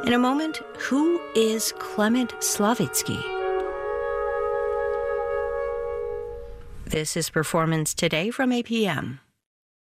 In a moment, who is Clement Slavitsky? This is Performance Today from APM.